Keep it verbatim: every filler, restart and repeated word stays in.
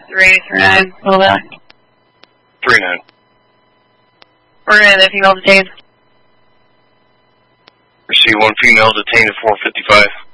three three nine, pull back. three nine. We're in the female detained. Receive one female detained at four fifty-five.